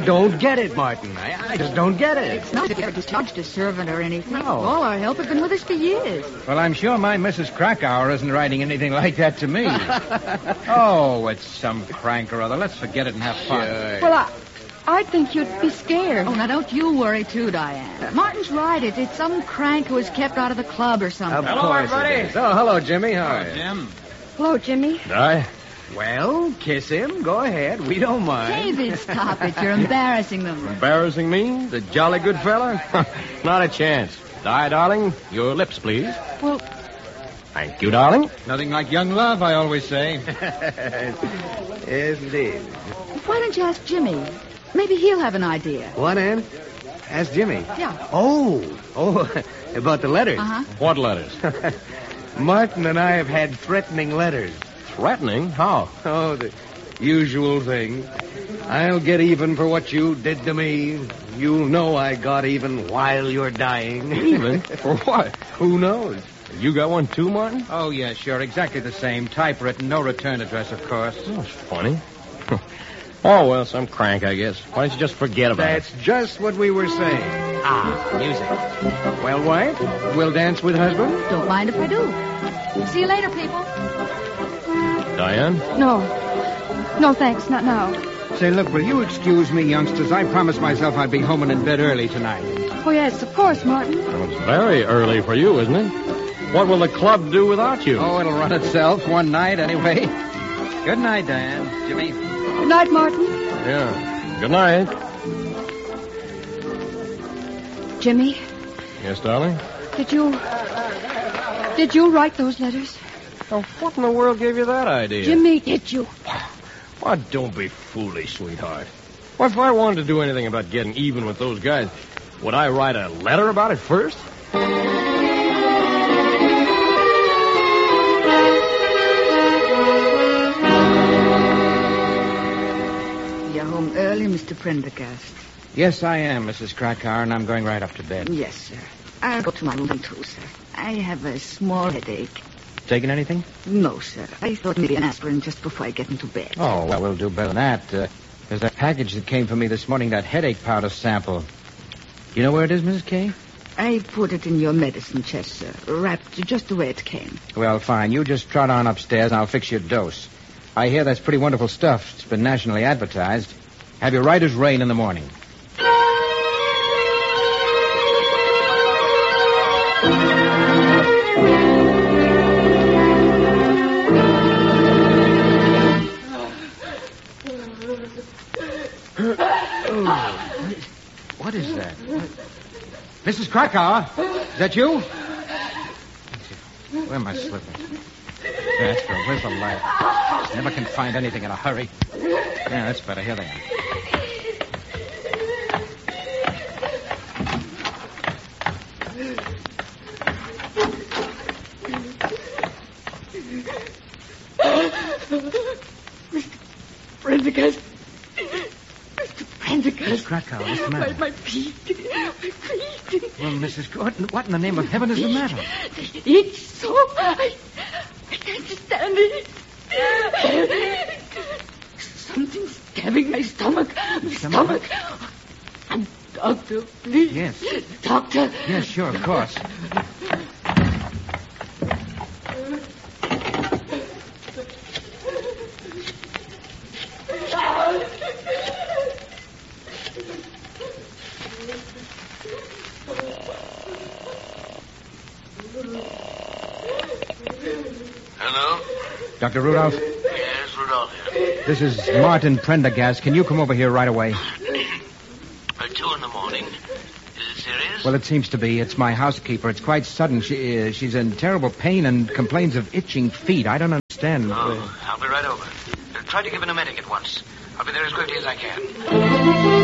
don't get it, Martin. I just don't get it. It's not that you ever discharged a servant or anything. No. All our help has been with us for years. Well, I'm sure my Mrs. Krakauer isn't writing anything like that to me. Oh, it's some crank or other. Let's forget it and have fun. Sure. Well, I think you'd be scared. Oh, now don't you worry, too, Diane. Martin's right. It's some crank who was kept out of the club or something. Of Hello, course everybody. it is. Oh, hello, Jimmy. How are you? Jim. Hello, Jimmy. Di? Well, kiss him. Go ahead. We don't mind. David, stop it. You're embarrassing them. Embarrassing me? The jolly good fella? Not a chance. Di, darling, your lips, please. Well, Thank you, darling. Nothing like young love, I always say. Yes, indeed. Why don't you ask Jimmy? Maybe he'll have an idea. What, Ann? Ask Jimmy. Yeah. Oh, about the letters. Uh-huh. What letters? Martin and I have had threatening letters. Threatening? How? Oh, the usual thing. I'll get even for what you did to me. You'll know I got even while you're dying. Even? For what? Who knows? You got one too, Martin? Oh, yeah, sure. Exactly the same. Typewritten. No return address, of course. That's funny. Oh, well, some crank, I guess. Why don't you just forget about That's just what we were saying. Ah, music. Well, wife, we'll dance with husband? Don't mind if I do. See you later, people. it? Diane? no. No, thanks. Not now. Say, look, will you excuse me, youngsters? I promised myself I'd be home and in bed early tonight. Oh, yes, of course, Martin. Well, it's very early for you, isn't it? What will the club do without you? Oh, it'll run itself one night anyway. Good night, Diane. Jimmy. Good night, Martin. Yeah. Good night. Jimmy, Yes, darling? did you write those letters? Oh, what in the world gave you that idea? Jimmy, did you? Why, don't be foolish, sweetheart. What if I wanted to do anything about getting even with those guys? Would I write a letter about it first? You're home early, Mr. Prendergast. Yes, I am, Mrs. Krakauer, and I'm going right up to bed. Yes, sir. I'll go to my room, too, sir. I have a small headache. Taking anything? No, sir. I thought maybe an aspirin just before I get into bed. Oh, well, we'll do better than that. There's that package that came for me this morning, that headache powder sample. You know where it is, Mrs. Kay? I put it in your medicine chest, sir. Wrapped just the way it came. Well, fine. You just trot on upstairs and I'll fix your dose. I hear that's pretty wonderful stuff. It's been nationally advertised. Have you right as rain in the morning. What is that? Mrs. Krakauer, is that you? Where are my slippers? That's good. Where's the light? Never can find anything in a hurry. Yeah, that's better. Here they are. Prendergast. Mr. Prendergast. Miss Krakauer, what's the matter? My feet. My feet. Well, Mrs. What in the name of heaven is the matter? It's so... I can't stand it. Something's stabbing my stomach. My stomach. Doctor, please. Yes. Doctor. Yes, sure, of course. Hello? Dr. Rudolph, Yes, Rudolph here. this is Martin Prendergast. Can you come over here right away? 2 in the morning. Is it serious? Well, it seems to be. It's my housekeeper. It's quite sudden. She's in terrible pain and complains of itching feet. I don't understand. Oh, I'll be right over. Try to give an emetic at once. I'll be there as quickly as I can.